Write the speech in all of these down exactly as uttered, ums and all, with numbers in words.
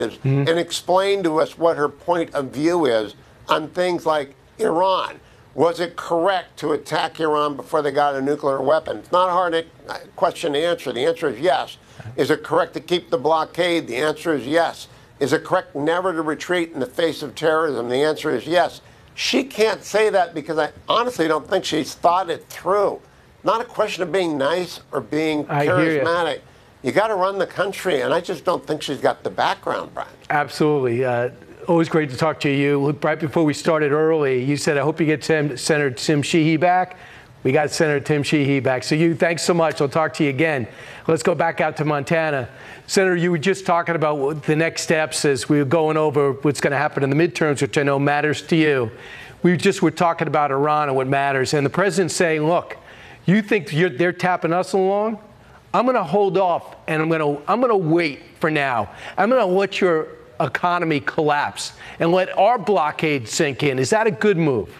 mm-hmm. and explain to us what her point of view is on things like Iran. Was it correct to attack Iran before they got a nuclear weapon? It's not a hard question to answer. The answer is yes. Is it correct to keep the blockade? The answer is yes. Is it correct never to retreat in the face of terrorism? The answer is yes. She can't say that because I honestly don't think she's thought it through. Not a question of being nice or being I charismatic. You, you got to run the country, and I just don't think she's got the background, Brian. Absolutely. Uh, always great to talk to you. Right before we started early, you said, I hope you get Tim, Senator Tim Sheehy back. We got Senator Tim Sheehy back. So you, thanks so much. I'll talk to you again. Let's go back out to Montana. Senator, you were just talking about the next steps as we were going over what's going to happen in the midterms, which I know matters to you. We just were talking about Iran and what matters. And the president's saying, look, you think you're, they're tapping us along? I'm going to hold off, and I'm going to I'm going to wait for now. I'm going to let your economy collapse and let our blockade sink in. Is that a good move?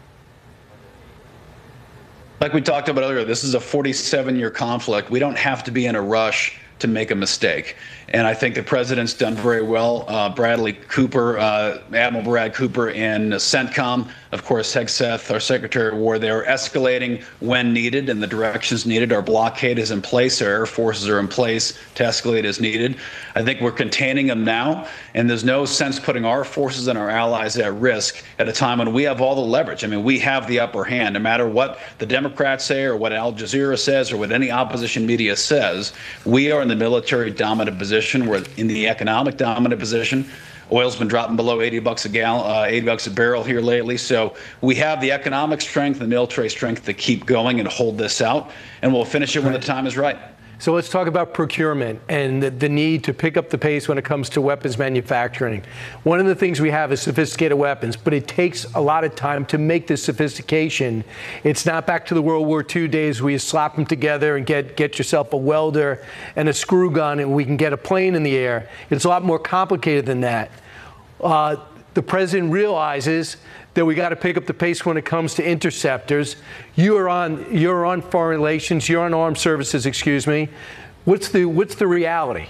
Like we talked about earlier, this is a forty-seven year conflict. We don't have to be in a rush to make a mistake. And I think the president's done very well. Uh, Bradley Cooper, uh, Admiral Brad Cooper in CENTCOM, of course, Hegseth, our Secretary of War, they're escalating when needed and the directions needed. Our blockade is in place. Our air forces are in place to escalate as needed. I think we're containing them now, and there's no sense putting our forces and our allies at risk at a time when we have all the leverage. I mean, we have the upper hand. No matter what the Democrats say or what Al Jazeera says or what any opposition media says, we are in the military dominant position. We're in the economic dominant position. Oil's been dropping below eighty bucks a gallon, uh, eighty bucks a barrel here lately. So we have the economic strength and the military strength to keep going and hold this out. And we'll finish it when the time is right. So let's talk about procurement and the, the need to pick up the pace when it comes to weapons manufacturing. One of the things we have is sophisticated weapons, but it takes a lot of time to make this sophistication. It's not back to the World War Two days where you slap them together and get, get yourself a welder and a screw gun and we can get a plane in the air. It's a lot more complicated than that. Uh, the president realizes that we got to pick up the pace when it comes to interceptors. You are on, you're on foreign relations, you're on armed services, excuse me. What's the, what's the reality?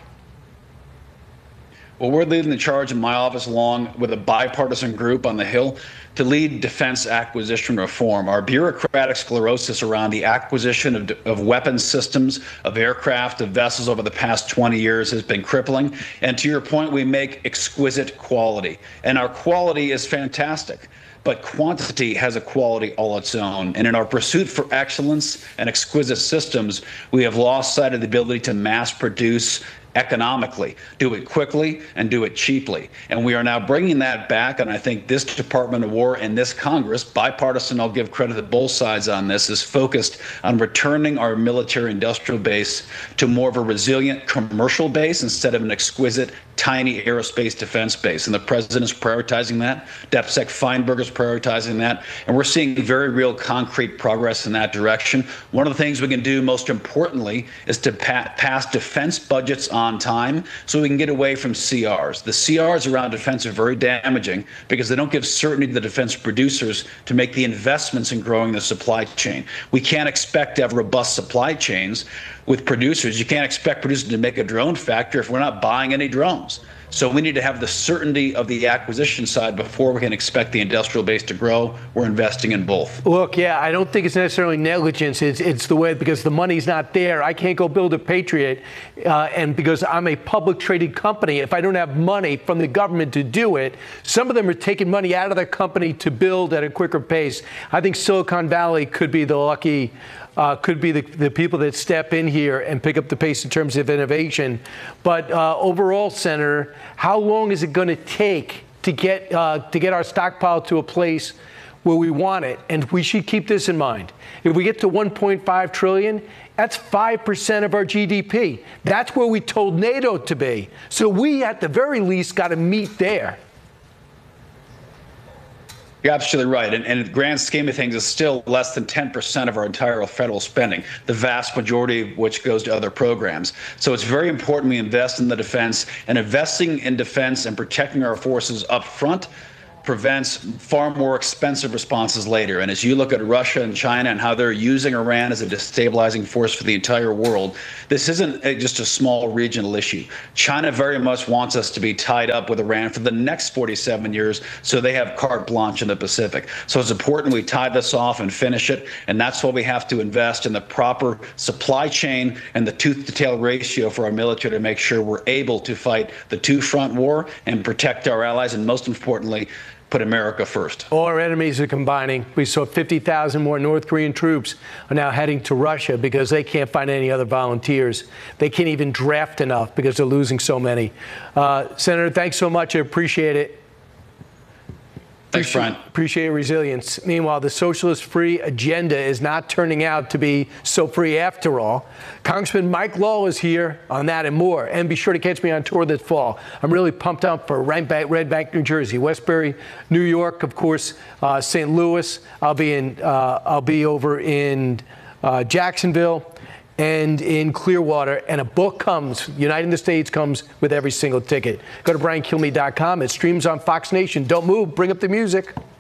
Well, we're leading the charge in my office along with a bipartisan group on the Hill to lead defense acquisition reform. Our bureaucratic sclerosis around the acquisition of, of weapons systems, of aircraft, of vessels over the past twenty years has been crippling. And to your point, we make exquisite quality. And our quality is fantastic. But quantity has a quality all its own. And in our pursuit for excellence and exquisite systems, we have lost sight of the ability to mass produce economically, do it quickly, and do it cheaply. And we are now bringing that back, and I think this Department of War and this Congress, bipartisan, I'll give credit to both sides on this, is focused on returning our military industrial base to more of a resilient commercial base instead of an exquisite, tiny aerospace defense base. And the president is prioritizing that. DepSec Feinberg is prioritizing that. And we're seeing very real concrete progress in that direction. One of the things we can do most importantly is to pa pass defense budgets on time so we can get away from C Rs. The C Rs around defense are very damaging because they don't give certainty to the defense producers to make the investments in growing the supply chain. We can't expect to have robust supply chains with producers. You can't expect producers to make a drone factory if we're not buying any drones. So we need to have the certainty of the acquisition side before we can expect the industrial base to grow. We're investing in both. Look, yeah, I don't think it's necessarily negligence. It's, it's the way, because the money's not there. I can't go build a Patriot, uh, and because I'm a public traded company, if I don't have money from the government to do it, some of them are taking money out of their company to build at a quicker pace. I think Silicon Valley could be the lucky Uh, could be the, the people that step in here and pick up the pace in terms of innovation. But uh, overall, Senator, how long is it going to take to get uh, to get our stockpile to a place where we want it? And we should keep this in mind. If we get to one point five trillion dollars, that's five percent of our G D P. That's where we told NATO to be. So we, at the very least, got to meet there. You're absolutely right. And, and in the grand scheme of things, it's still less than ten percent of our entire federal spending, the vast majority of which goes to other programs. So it's very important we invest in the defense, and investing in defense and protecting our forces up front prevents far more expensive responses later. And as you look at Russia and China and how they're using Iran as a destabilizing force for the entire world, this isn't a, just a small regional issue. China very much wants us to be tied up with Iran for the next forty-seven years, so they have carte blanche in the Pacific. So it's important we tie this off and finish it, and that's why we have to invest in the proper supply chain and the tooth-to-tail ratio for our military to make sure we're able to fight the two-front war and protect our allies, and most importantly, put America first. All our enemies are combining. We saw fifty thousand more North Korean troops are now heading to Russia because they can't find any other volunteers. They can't even draft enough because they're losing so many. Uh, Senator, thanks so much. I appreciate it. Thanks, Brian. Appreciate resilience. Meanwhile, the socialist-free agenda is not turning out to be so free after all. Congressman Mike Law is here on that and more. And be sure to catch me on tour this fall. I'm really pumped up for Red Bank, Red Bank, New Jersey, Westbury, New York, of course, uh, Saint Louis. I'll be in. Uh, I'll be over in uh, Jacksonville and in Clearwater, and a book comes, Uniting the States comes with every single ticket. Go to brian kilmeade dot com. It streams on Fox Nation. Don't move. Bring up the music.